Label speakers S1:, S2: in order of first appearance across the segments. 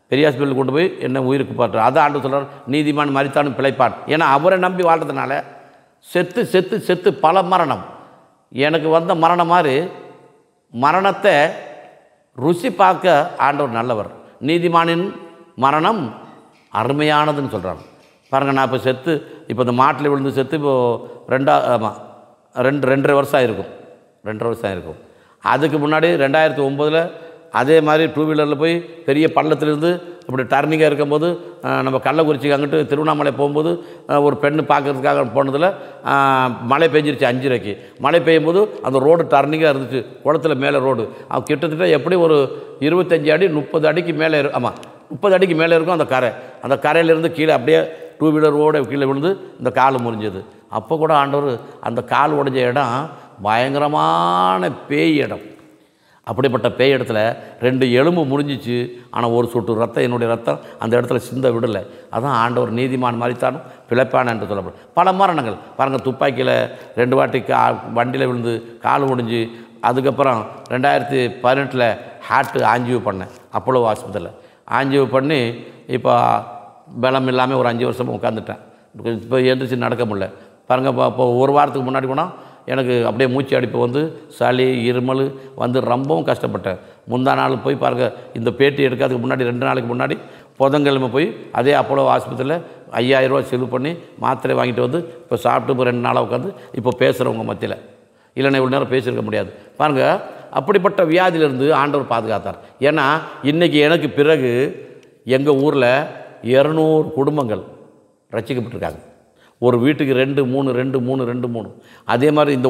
S1: பெரியாஸ்பத்திரியில் கொண்டு போய் என்ன உயிருக்கு பார்த்தார். அதான் ஆண்டவர் சொல்கிறார், நீதிமான் மரித்தானும் பிழைப்பான். ஏன்னா அவரை நம்பி வாழ்கிறதுனால செத்து செத்து செத்து பல மரணம். எனக்கு வந்த மரணம் மாதிரி மரணத்தை ருசி பார்க்க ஆண்டவர் நல்லவர். நீதிமானின் மரணம் அருமையானதுன்னு சொல்கிறாங்க. பாருங்கள், நான் இப்போ செத்து இப்போ இந்த மாட்டில் விழுந்து செத்து இப்போது ரெண்டரை வருஷம் ஆகிருக்கும். 2.5 வருஷம் ஆகிருக்கும். அதுக்கு முன்னாடி 2009 அதே மாதிரி 2 வீலரில் போய் பெரிய பள்ளத்திலிருந்து இப்படி டர்னிங்காக இருக்கும்போது நம்ம கள்ளக்குறிச்சிக்கு அங்கிட்டு திருவண்ணாமலை போகும்போது ஒரு பெண்ணு பார்க்கறதுக்காக போனதில் மழை பெஞ்சிருச்சு 5:30. மழை பெய்யும்போது அந்த ரோடு டர்னிங்காக இருந்துச்சு. குளத்தில் மேலே ரோடு கிட்டத்தட்ட எப்படி ஒரு 25 அடி 30 அடிக்கு மேலே 30 அடிக்கு மேலே இருக்கும் அந்த கரை. அந்த கரையிலேருந்து கீழே அப்படியே 2 வீலரோட கீழே விழுந்து இந்த கால் முறிஞ்சது. அப்போ கூட ஆண்டவர் அந்த கால் உடைஞ்ச இடம் பயங்கரமான பேய் இடம். அப்படிப்பட்ட பேய் இடத்துல 2 எலும்பு முறிஞ்சிச்சு. ஆனால் ஒரு சொட்டு ரத்தம், என்னுடைய ரத்தம் அந்த இடத்துல சிந்த விடலை. அதான் ஆண்டவர் நீதிமான் மரித்தானும் பிழைப்பான் என்று சொல்லப்படும். பல மரணங்கள் பாருங்கள், துப்பாக்கியில் 2 வாட்டி வண்டியில் விழுந்து கால் முடிஞ்சு. அதுக்கப்புறம் 2018 ஹார்ட்டு ஆஞ்சியூ பண்ணேன் அப்போலோ ஆஸ்பத்திரியில். ஆஞ்சியூ பண்ணி இப்போ பலம் இல்லாமல் ஒரு 5 வருஷமாக உட்காந்துட்டேன். இப்போ எழுந்திரிச்சு நடக்க முடியல. பாருங்கள், இப்போ ஒரு வாரத்துக்கு முன்னாடி போனால் எனக்கு அப்படியே மூச்சு அடிப்பு வந்து சளி இருமல் வந்து ரொம்பவும் கஷ்டப்பட்டேன். முந்தா நாள் போய் பாருங்கள், இந்த பேட்டி எடுக்கிறதுக்கு முன்னாடி 2 நாளைக்கு முன்னாடி புதன்கிழமை போய் அதே அப்போலோ ஆஸ்பத்திரியில் 5000 ரூபா செலவு பண்ணி மாத்திரை வாங்கிட்டு வந்து இப்போ சாப்பிட்டு இப்போ 2 நாளாக உட்காந்து இப்போ பேசுகிறவங்க மத்தியில். இல்லைன்னா இவ்வளோ நேரம் பேசியிருக்க முடியாது. பாருங்கள், அப்படிப்பட்ட வியாதியிலிருந்து ஆண்டவர் பாதுகாத்தார். ஏன்னா இன்றைக்கி எனக்கு பிறகு எங்கள் ஊரில் 200 குடும்பங்கள் ரட்சிக்கப்பட்டிருக்காங்க. ஒரு வீட்டுக்கு 2 3 2 3 2 3. அதே மாதிரி இந்த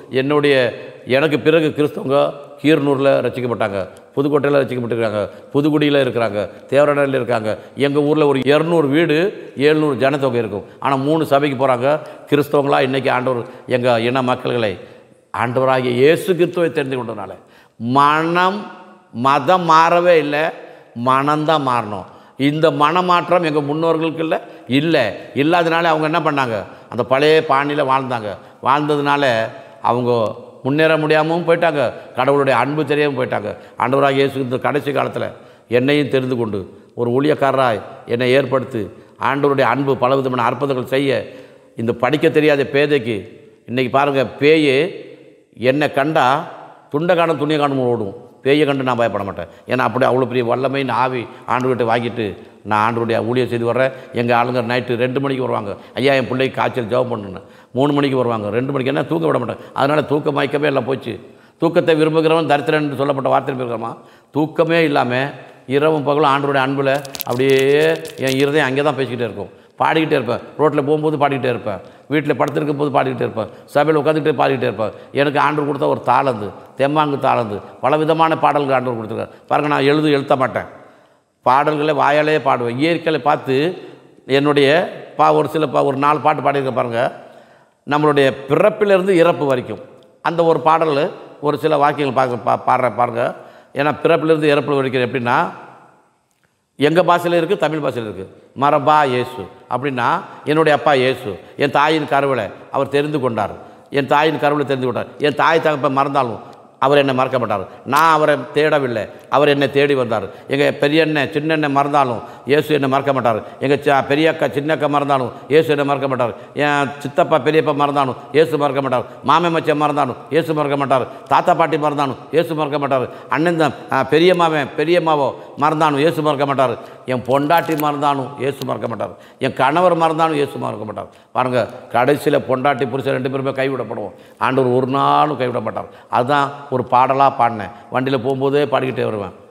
S1: எனக்கு பிறகு கிறிஸ்தவங்க கீரனூரில் ரசிக்கப்பட்டாங்க, புதுக்கோட்டையில் ரசிக்கப்பட்டிருக்காங்க, புதுக்குடியில் இருக்கிறாங்க, தேவரடையில் இருக்காங்க. எங்கள் ஊரில் ஒரு 200 வீடு 700 ஜனத்தொகை இருக்கும். ஆனால் 3 சபைக்கு போகிறாங்க. கிறிஸ்தவங்களாக இன்றைக்கி ஆண்டவர் எங்கள் இன மக்கள்களை ஆண்டவராகிய இயேசு கிறிஸ்துவை தெரிந்து கொண்டதுனால மதம் மாறவே இல்லை, மனம்தான் மாறணும். இந்த மனமாற்றம் எங்கள் முன்னோர்களுக்கு இல்லாதனால அவங்க என்ன பண்ணாங்க, அந்த பழைய பாணியில் வாழ்ந்ததுனால அவங்க முன்னேற முடியாமல் போயிட்டாங்க. கடவுளுடைய அன்பு தெரியாமல் போயிட்டாங்க. ஆண்டவராகிய இயேசு இந்த கடைசி காலத்தில் என்னையும் தெரிந்து கொண்டு ஒரு ஊழியக்காரராய் என்னை ஏற்படுத்தி ஆண்டவருடைய அன்பு பலவிதமான அற்புதங்கள் செய்ய இந்த படிக்க தெரியாத பேதைக்கு இன்றைக்கி பாருங்கள், பேயே என்னை கண்டா துண்டை காணும் துணியை காணும் ஓடும். பேயை கண்டு நான் பயப்பட மாட்டேன். ஏன்னா அப்படி அவ்வளோ பெரிய வல்லமைன்னு ஆவி ஆண்டவர்கிட்ட வாங்கிட்டு நான் ஆண்டவருடைய ஊழியர் செய்து வர்றேன். எங்கள் ஆளுங்க நைட்டு 2 மணிக்கு வருவாங்க. ஐயா என் பிள்ளைக்கு காய்ச்சல் ஜெபம் பண்ணுன்னு. 3 மணிக்கு வருவாங்க. 2 மணிக்கு என்ன தூக்க விட மாட்டேன். அதனால் தூக்க மயக்கமே எல்லாம் போச்சு. தூக்கத்தை விரும்புகிறவன் தரித்திரன் சொல்லப்பட்ட வார்த்தை இருக்கிறோமா, தூக்கமே இல்லாமல் இரவும் பகலும் ஆண்டவருடைய அன்பில் அப்படியே என் இருதயம் அங்கே தான் பேசிக்கிட்டே இருக்கும். பாடிக்கிட்டே இருப்பேன். ரோட்டில் போகும்போது பாடிக்கிட்டே இருப்பேன். வீட்டில் படுத்திருக்கும் போது பாடிக்கிட்டே இருப்பேன். சபையில் உட்காந்துக்கிட்டே பாடிக்கிட்டே இருப்பேன். எனக்கு ஆண்டவர் கொடுத்த ஒரு தாளந்து, தெம்மாங்கு தாளந்து, பலவிதமான பாடல்கள் ஆண்டவர் கொடுத்துருக்காரு. பாருங்கள், நான் எழுத மாட்டேன். பாடல்களை வாயாலே பாடுவேன். இயற்கையை பார்த்து என்னுடைய ஒரு 4 பாட்டு பாடியிருக்க பாருங்கள். நம்மளுடைய பிறப்பிலிருந்து இறப்பு வரைக்கும் அந்த ஒரு பாடல் ஒரு சில வாக்கியங்கள் பாருங்கள். ஏன்னா பிறப்பிலிருந்து இறப்பு வரைக்கும் எப்படின்னா எங்கள் பாஷையில் இருக்குது, தமிழ் பாஷையில் இருக்குது. மரபா இயேசு அப்படின்னா என்னுடைய அப்பா இயேசு என் தாயின் கருவில் அவர் தெரிந்து கொண்டார். என் தாயின் கருவில் தெரிந்து கொண்டார். என் தாய் தகப்பை மறந்தாலும் அவர் என்னை மறக்க மாட்டார். நான் அவரை தேடவில்லை, அவர் என்னை தேடி வந்தார். எங்கள் பெரியண்ணன் சின்னண்ணன் மறந்தாலும் இயேசு என்னை மறக்க மாட்டார். எங்கள் பெரியக்கா சின்னக்கா மறந்தாலும் இயேசு என்னை மறக்க மாட்டார். என் சித்தப்பா பெரியப்பா மறந்தாலும் இயேசு மறக்க மாட்டார். மாமே மச்சன் மறந்தாலும் இயேசு மறக்க மாட்டார். தாத்தா பாட்டி மறந்தாலும் இயேசு மறக்க மாட்டார். அண்ணன் தான் பெரிய மாவன் பெரியம்மாவோ மறந்தாலும் இயேசு மறக்க மாட்டார். என் பொண்டாட்டி மறந்தாலும் இயேசு மறக்க மாட்டார். என் கணவர் மறந்தாலும் இயேசு மறக்க மாட்டார். பாருங்கள், கடைசியில் பொண்டாட்டி புருஷன் 2 பேருமே கைவிடப்படுவோம். ஆண்டவர் ஒரு நாளும் கைவிட மாட்டார். அதுதான் ஒரு பாடலாக பாடினேன். வண்டியில் போகும்போதே பாடிக்கிட்டே வருவேன்.